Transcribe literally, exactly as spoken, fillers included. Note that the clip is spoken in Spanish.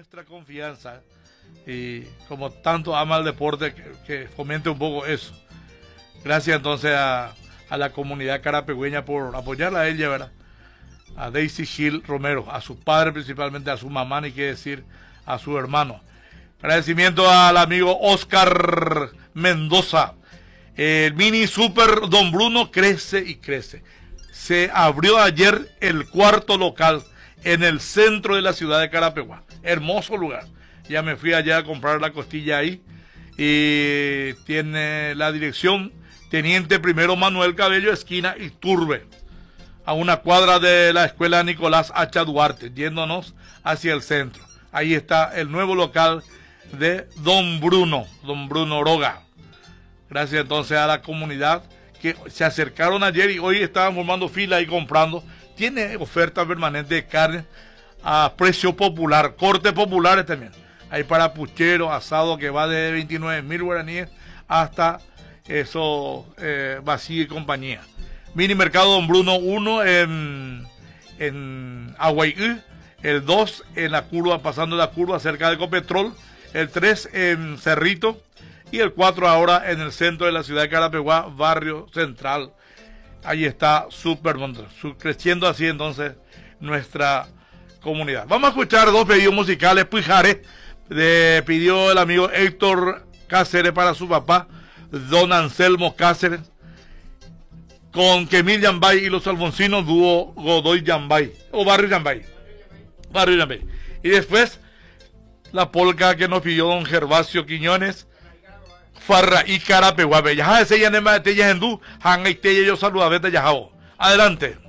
nuestra confianza y como tanto ama el deporte, que, que fomente un poco eso. Gracias entonces a, a la comunidad carapegüeña por apoyarla a ella, ¿verdad? A Daisy Gil Romero, a su padre principalmente, a su mamá, ni qué decir, a su hermano. Agradecimiento al amigo Oscar Mendoza. El mini super Don Bruno crece y crece. Se abrió ayer el cuarto local en el centro de la ciudad de Carapeguá. Hermoso lugar. Ya me fui allá a comprar la costilla ahí. Y tiene la dirección Teniente Primero Manuel Cabello, esquina Iturbe, a una cuadra de la escuela Nicolás Hacha Duarte, yéndonos hacia el centro. Ahí está el nuevo local de Don Bruno, Don Bruno Roga. Gracias entonces a la comunidad que se acercaron ayer y hoy estaban formando fila y comprando. Tiene oferta permanente de carne a precio popular, cortes populares también. Hay para puchero, asado que va de veintinueve mil guaraníes hasta eso, eh, vacío y compañía. Mini Mercado Don Bruno uno en, en Aguayú, el dos en la curva, pasando la curva cerca de Ecopetrol, el tres en Cerrito y el cuatro ahora en el centro de la ciudad de Carapeguá, barrio central. Ahí está Super Montes, creciendo así entonces nuestra comunidad. Vamos a escuchar dos pedidos musicales. Pujares, de, pidió el amigo Héctor Cáceres para su papá, don Anselmo Cáceres, con Kemil Yambay y los Alfonsinos, dúo Godoy Yambay, o Barrio Yambay. Barrio Yambay. Y después, la polca que nos pidió don Gervasio Quiñones, Farra y Carapeguá. Ya ese ya nema de Tella Hendú, Hanga y Tella yo saluda, vete ya. Adelante.